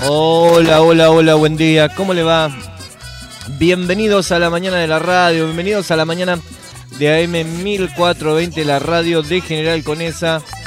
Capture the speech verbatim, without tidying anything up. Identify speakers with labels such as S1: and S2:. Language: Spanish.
S1: Hola, hola, hola, buen día. ¿Cómo le va? Bienvenidos a la mañana de la radio, bienvenidos a la mañana de A M mil cuatrocientos veinte, la radio de General Conesa.